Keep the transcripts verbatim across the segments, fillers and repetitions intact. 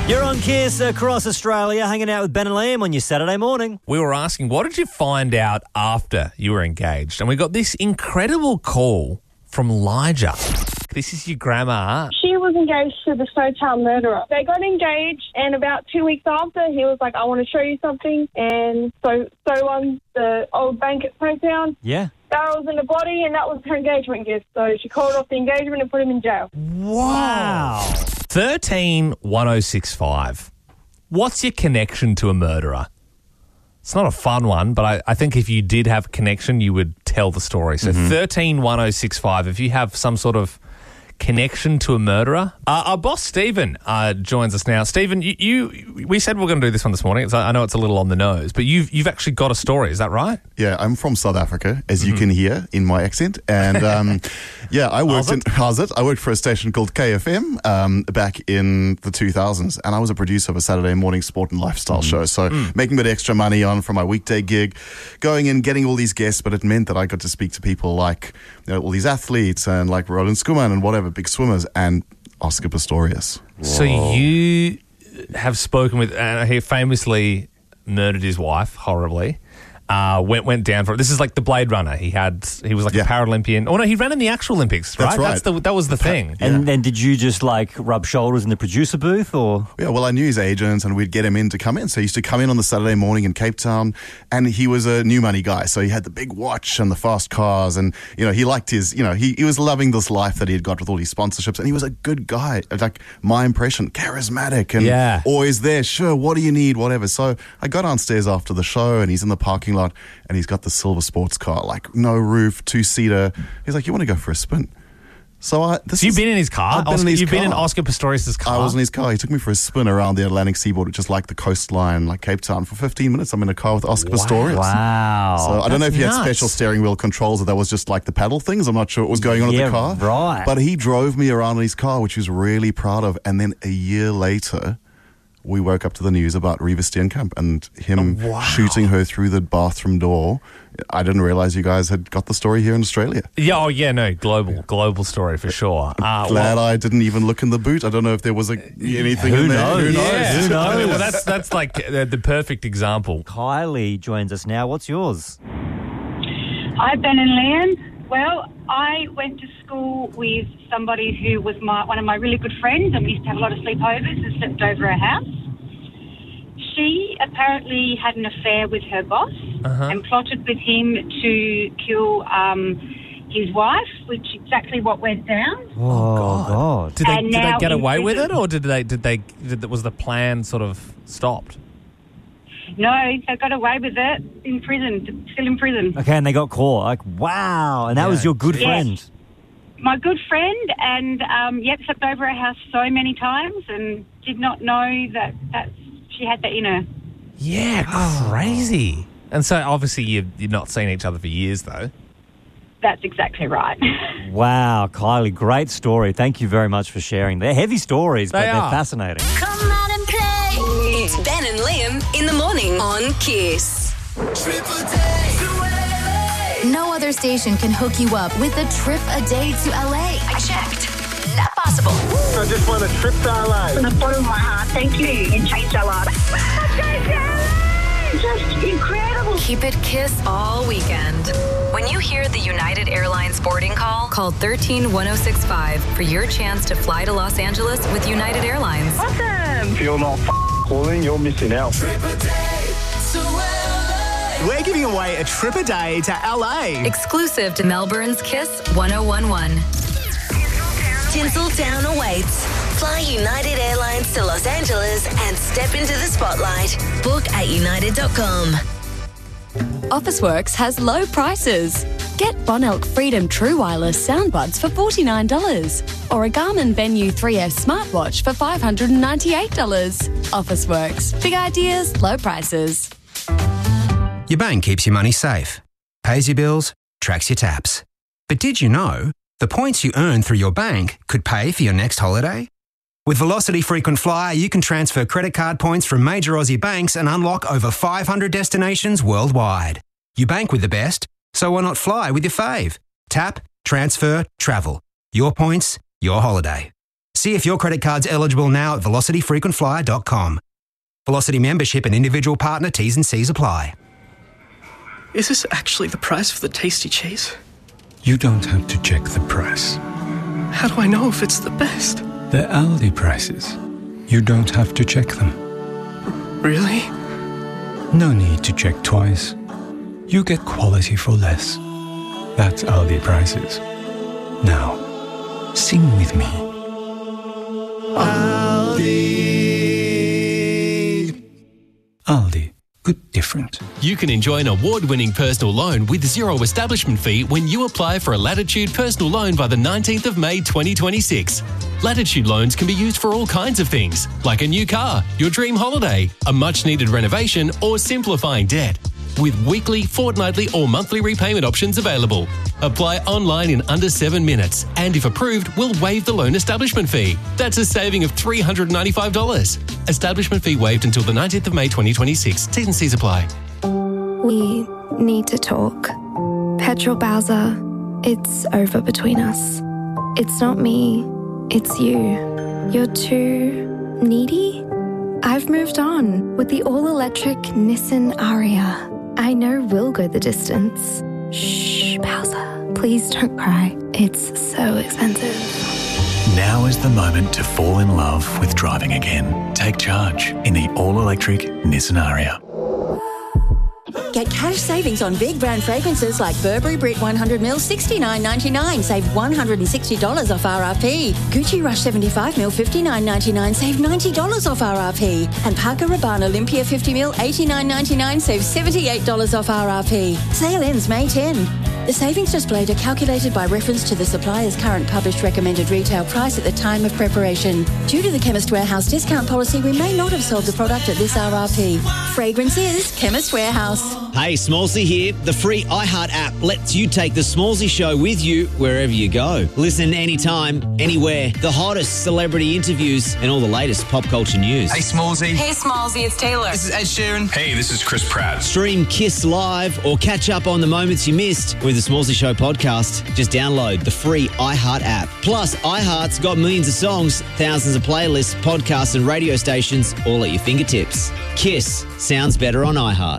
You're on Kiss across Australia, hanging out with Ben and Liam on your Saturday morning. We were asking, what did you find out after you were engaged? And we got this incredible call from Elijah. This is your grandma. She was engaged to the Snowtown murderer. They got engaged, and about two weeks after, he was like, I want to show you something. And so, so on the old bank at Snowtown. Yeah. Barrels in the body, and that was her engagement gift. So she called off the engagement and put him in jail. Wow. thirteen one oh six five. What's your connection to a murderer? It's not a fun one, but I, I think if you did have a connection, you would tell the story. So Mm-hmm. thirteen one oh six five, if you have some sort of connection to a murderer. Uh, our boss, Stephen, uh, joins us now. Stephen, you, you we said we we're going to do this one this morning. So I know it's a little on the nose, but you've, you've actually got a story. Is that right? Yeah, I'm from South Africa, as you can hear in my accent. And um, yeah, I worked How's in it? how's it? I worked for a station called K F M um, back in the two thousands, and I was a producer of a Saturday morning sport and lifestyle show. So making a bit of extra money on from my weekday gig, going in, getting all these guests, but it meant that I got to speak to people like, you know, all these athletes and like Roland Skuman and whatever, big swimmers, and Oscar Pistorius. So you have spoken with, and he famously murdered his wife horribly. Uh, went went down for it. This is like the Blade Runner. He had he was like Yeah. a Paralympian. Oh no, he ran in the actual Olympics, right? That's right. That's the, that was the thing. And then did you just like rub shoulders in the producer booth or? Yeah, well, I knew his agents, and we'd get him in to come in. So he used to come in on the Saturday morning in Cape Town, and he was a new money guy. So he had the big watch and the fast cars, and, you know, he liked his, you know, he, he was loving this life that he had got with all these sponsorships, and he was a good guy. Like, my impression, charismatic and Yeah. always there. Sure, what do you need, whatever. So I got downstairs after the show, and he's in the parking lot, and he's got the silver sports car, like no roof, two-seater. He's like, you want to go for a spin? So I, this So you've is- been in his car? I've been Oscar, in his you've car. been in Oscar Pistorius' car? I was in his car. He took me for a spin around the Atlantic seaboard, just like the coastline, like Cape Town, for fifteen minutes. I'm in a car with Oscar Pistorius. Wow. So I don't know if he had nuts. special steering wheel controls or that was just like the paddle things. I'm not sure what was going on Yeah, with the car. right. But he drove me around in his car, which he was really proud of. And then a year later, we woke up to the news about Reva Steenkamp and him Oh, wow. shooting her through the bathroom door. I didn't realize you guys had got the story here in Australia. Yeah, oh yeah, no, global, global story for sure. Uh, Glad well, I didn't even look in the boot. I don't know if there was a, anything Who in there. knows? Who knows? yeah. Who knows? Well, that's that's like the, the perfect example. Kylie joins us now. What's yours? Hi, Ben and Liam. Well, I went to school with somebody who was my one of my really good friends, and we used to have a lot of sleepovers and slept over her house. She apparently had an affair with her boss Uh-huh. and plotted with him to kill um, his wife, which is exactly what went down. Oh, God. Did they And did they now get in away with prison. it, or did they did they did, was the plan sort of stopped? No, they got away with it in prison, still in prison. Okay, and they got caught. Like, wow. And that Yeah, was your good geez. friend. My good friend, and um, yep, slept over her house so many times and did not know that, that she had that in her. Yeah, crazy. And so obviously you've you've not seen each other for years though. That's exactly right. Wow, Kylie, great story. Thank you very much for sharing. They're heavy stories, but They they're are. fascinating. Come out and play. It's Ben and Liam in the morning on Kiss. No other station can hook you up with a trip a day to L A. I checked. Not possible. I just want a trip to L A. From the bottom of my heart, thank you. And chase a lot. Just incredible. Keep it Kiss all weekend. When you hear the United Airlines boarding call, call one three one oh six five for your chance to fly to Los Angeles with United Airlines. Awesome. If you're not f- calling, you're missing out. We're giving away a trip a day to L A. Exclusive to Melbourne's Kiss one oh one one. Tinseltown awaits. Fly United Airlines to Los Angeles and step into the spotlight. Book at united dot com. Officeworks has low prices. Get Bonelk Freedom True Wireless soundbuds for forty-nine dollars or a Garmin Venue three S smartwatch for five hundred ninety-eight dollars. Officeworks. Big ideas, low prices. Your bank keeps your money safe, pays your bills, tracks your taps. But did you know the points you earn through your bank could pay for your next holiday? With Velocity Frequent Flyer, you can transfer credit card points from major Aussie banks and unlock over five hundred destinations worldwide. You bank with the best, so why not fly with your fave? Tap, transfer, travel. Your points, your holiday. See if your credit card's eligible now at velocity frequent flyer dot com. Velocity membership and individual partner T's and C's apply. Is this actually the price for the tasty cheese? You don't have to check the price. How do I know if it's the best? They're Aldi prices. You don't have to check them. Really? No need to check twice. You get quality for less. That's Aldi prices. Now, sing with me. Aldi. Aldi. Good different. You can enjoy an award-winning personal loan with zero establishment fee when you apply for a Latitude personal loan by the nineteenth of May twenty twenty-six. Latitude loans can be used for all kinds of things, like a new car, your dream holiday, a much-needed renovation, or simplifying debt. With weekly, fortnightly, or monthly repayment options available. Apply online in under seven minutes, and if approved, we'll waive the loan establishment fee. That's a saving of three hundred ninety-five dollars. Establishment fee waived until the nineteenth of May twenty twenty-six. T's and C's apply. We need to talk. Petrol Bowser, it's over between us. It's not me, it's you. You're too needy? I've moved on with the all-electric Nissan Ariya. I know we'll go the distance. Shh, Bowser. Please don't cry. It's so expensive. Now is the moment to fall in love with driving again. Take charge in the all-electric Nissan Ariya. Get cash savings on big brand fragrances like Burberry Brit one hundred milliliters, sixty-nine ninety-nine, save one hundred sixty dollars off R R P. Gucci Rush seventy-five milliliters, fifty-nine ninety-nine, save ninety dollars off R R P. And Parker Rabanne Olympia fifty milliliters, eighty-nine ninety-nine, save seventy-eight dollars off R R P. Sale ends May tenth. The savings displayed are calculated by reference to the supplier's current published recommended retail price at the time of preparation. Due to the Chemist Warehouse discount policy, we may not have sold the product at this R R P. Fragrance is Chemist Warehouse. Hey, Smallsy here. The free iHeart app lets you take the Smallsy show with you wherever you go. Listen anytime, anywhere. The hottest celebrity interviews and all the latest pop culture news. Hey, Smallsy. Hey, Smallsy, it's Taylor. This is Ed Sheeran. Hey, this is Chris Pratt. Stream Kiss Live or catch up on the moments you missed with the Smallsy Show podcast. Just download the free iHeart app. Plus, iHeart's got millions of songs, thousands of playlists, podcasts and radio stations all at your fingertips. Kiss sounds better on iHeart.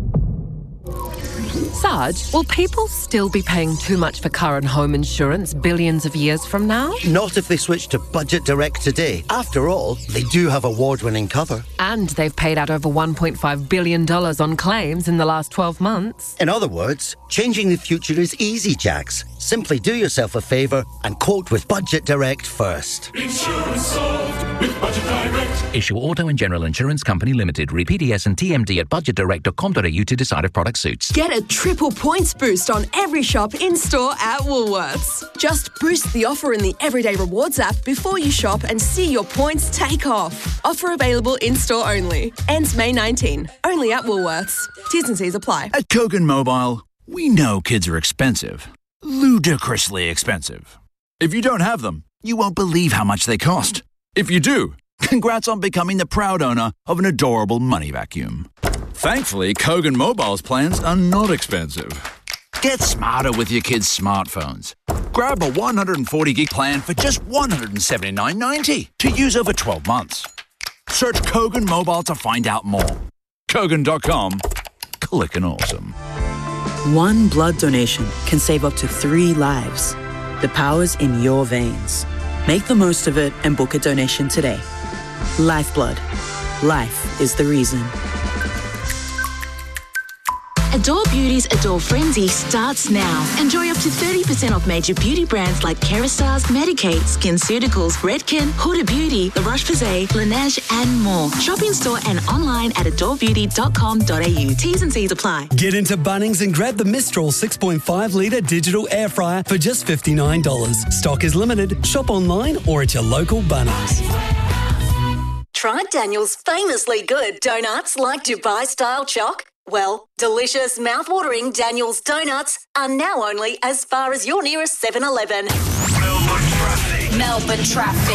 Sarge, will people still be paying too much for car and home insurance billions of years from now? Not if they switch to Budget Direct today. After all, they do have award-winning cover. And they've paid out over one point five billion dollars on claims in the last twelve months. In other words, changing the future is easy, Jax. Simply do yourself a favour and quote with Budget Direct first. Insurance solved with Budget Direct. Issue Auto and General Insurance Company Limited. Read P D S and T M D at budget direct dot com dot a u to decide if product suits. Get a triple points boost on every shop in-store at Woolworths. Just boost the offer in the Everyday Rewards app before you shop and see your points take off. Offer available in-store only. Ends May nineteenth. Only at Woolworths. T's and C's apply. At Kogan Mobile, we know kids are expensive. Ludicrously expensive. If you don't have them, you won't believe how much they cost. If you do, congrats on becoming the proud owner of an adorable money vacuum. Thankfully, Kogan Mobile's plans are not expensive. Get smarter with your kids' smartphones. Grab a one hundred forty gig plan for just one hundred seventy-nine ninety to use over twelve months. Search Kogan Mobile to find out more. Kogan dot com. Clickin' awesome. One blood donation can save up to three lives. The power's in your veins. Make the most of it and book a donation today. Lifeblood. Life is the reason. Adore Beauty's Adore Frenzy starts now. Enjoy up to thirty percent off major beauty brands like Kerastase, Medik8, SkinCeuticals, Redken, Huda Beauty, La Roche-Posay, Laneige and more. Shop in store and online at adore beauty dot com dot a u. T's and C's apply. Get into Bunnings and grab the Mistral six point five litre digital air fryer for just fifty-nine dollars. Stock is limited. Shop online or at your local Bunnings. Try Daniel's famously good donuts like Dubai-style choc? Well, delicious, mouth-watering Daniel's donuts are now only as far as your nearest seven eleven. Melbourne traffic. Melbourne traffic.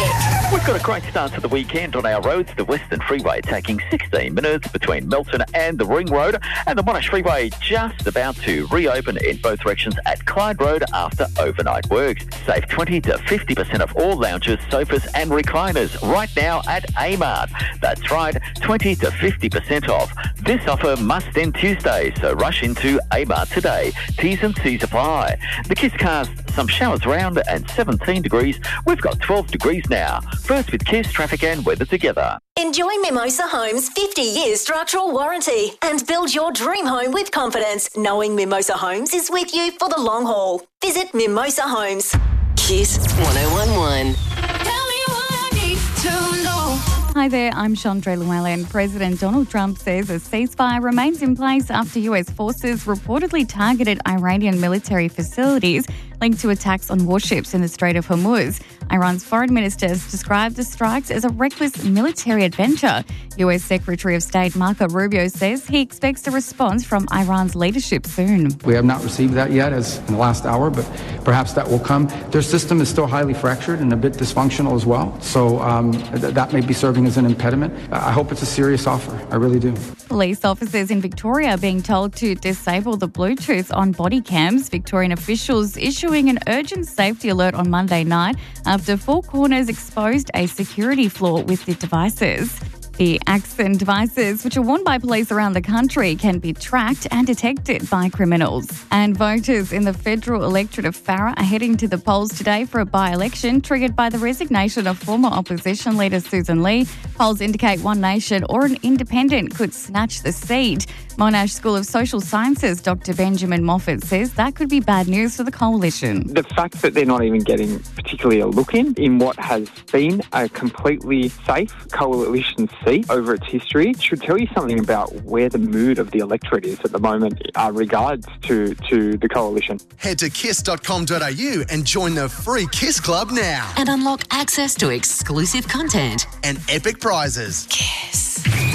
We've got a great start to the weekend on our roads. The Western Freeway taking sixteen minutes between Melton and the Ring Road, and the Monash Freeway just about to reopen in both directions at Clyde Road after overnight works. Save twenty to fifty percent off all lounges, sofas and recliners right now at A-Mart. That's right, twenty to fifty percent off. This offer must end Tuesday, so rush into A-Mart today. T's and C's apply. The Kiss cast some showers around and seventeen degrees. We've got twelve degrees now. First with Kiss, traffic and weather together. Enjoy Mimosa Homes' fifty year structural warranty and build your dream home with confidence, knowing Mimosa Homes is with you for the long haul. Visit Mimosa Homes. Kiss one oh one one. Tell me what I need to know. Hi there, I'm Chandra Llewellyn. President Donald Trump says a ceasefire remains in place after U S forces reportedly targeted Iranian military facilities linked to attacks on warships in the Strait of Hormuz. Iran's foreign minister has described the strikes as a reckless military adventure. U S Secretary of State Marco Rubio says he expects a response from Iran's leadership soon. We have not received that yet as in the last hour, but perhaps that will come. Their system is still highly fractured and a bit dysfunctional as well, so um, th- that may be serving as an impediment. I hope it's a serious offer. I really do. Police officers in Victoria are being told to disable the Bluetooth on body cams. Victorian officials issuing an urgent safety alert on Monday night after Four Corners exposed a security flaw with the devices. The Axon devices, which are worn by police around the country, can be tracked and detected by criminals. And voters in the federal electorate of Farrer are heading to the polls today for a by-election triggered by the resignation of former opposition leader Susan Lee. Polls indicate One Nation or an independent could snatch the seat. Monash School of Social Sciences Doctor Benjamin Moffat says that could be bad news for the coalition. The fact that they're not even getting particularly a look in, in what has been a completely safe coalition seat over its history should tell you something about where the mood of the electorate is at the moment uh, regards to, to the coalition. Head to kiss dot com dot a u and join the free Kiss Club now. And unlock access to exclusive content and epic prizes. Kiss.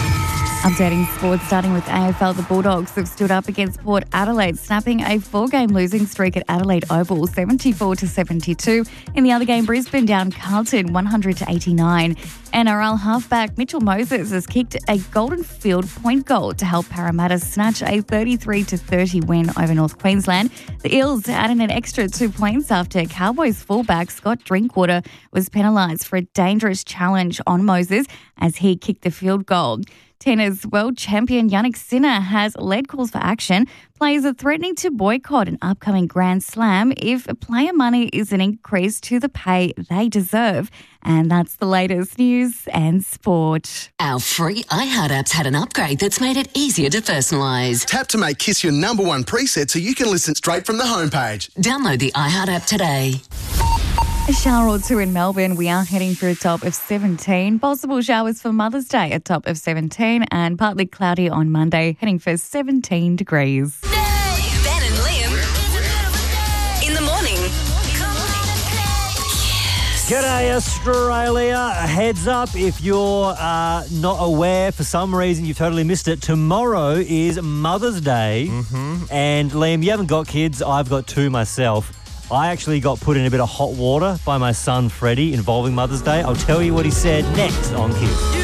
Updating sports, starting with A F L, the Bulldogs have stood up against Port Adelaide, snapping a four-game losing streak at Adelaide Oval, seventy-four to seventy-two. In the other game, Brisbane down Carlton, one hundred to eighty-nine. N R L halfback Mitchell Moses has kicked a Golden Field point goal to help Parramatta snatch a thirty-three to thirty win over North Queensland. The Eels added an extra two points after Cowboys fullback Scott Drinkwater was penalised for a dangerous challenge on Moses as he kicked the field goal. Tennis world champion Jannik Sinner has led calls for action. Players are threatening to boycott an upcoming Grand Slam if player money isn't increased to the pay they deserve. And that's the latest news and sport. Our free iHeart app's had an upgrade that's made it easier to personalise. Tap to make Kiss your number one preset so you can listen straight from the homepage. Download the iHeart app today. A shower or two in Melbourne. We are heading for a top of seventeen. Possible showers for Mother's Day, a top of seventeen, and partly cloudy on Monday, heading for seventeen degrees. Ben and Liam in the morning. G'day, Australia. A heads up, if you're uh, not aware, for some reason you've totally missed it, tomorrow is Mother's Day. Mm-hmm. And Liam, you haven't got kids. I've got two myself. I actually got put in a bit of hot water by my son Freddie involving Mother's Day. I'll tell you what he said next on Kiss.